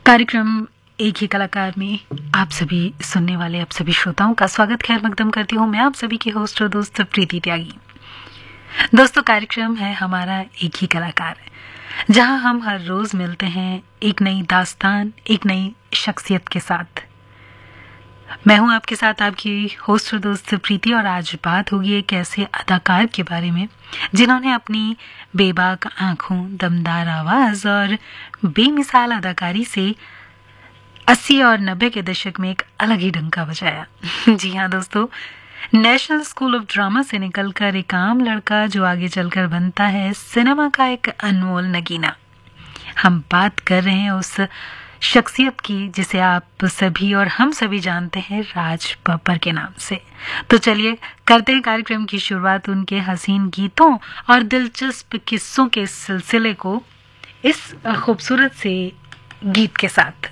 कार्यक्रम एक ही कलाकार में आप सभी सुनने वाले आप सभी श्रोताओं का स्वागत खैर मकदम करती हूँ। मैं आप सभी की होस्ट और दोस्त प्रीति त्यागी। दोस्तों, कार्यक्रम है हमारा एक ही कलाकार, जहां हम हर रोज मिलते हैं एक नई दास्तान, एक नई शख्सियत के साथ। मैं हूं आपके साथ आपकी होस्ट और दोस्त प्रीति, और आज बात होगी एक ऐसे अदाकार के बारे में जिन्होंने अपनी बेबाक आंखों, दमदार आवाज और बेमिसाल अदाकारी से 80 और 90 के दशक में एक अलग ही डंका बजाया। जी हाँ दोस्तों, नेशनल स्कूल ऑफ ड्रामा से निकलकर एक आम लड़का जो आगे चलकर बनता है सिनेमा का एक अनमोल नगीना। हम बात कर रहे हैं उस शख्सियत की जिसे आप सभी और हम सभी जानते हैं राज बब्बर के नाम से। तो चलिए करते हैं कार्यक्रम की शुरुआत उनके हसीन गीतों और दिलचस्प किस्सों के सिलसिले को इस खूबसूरत से गीत के साथ।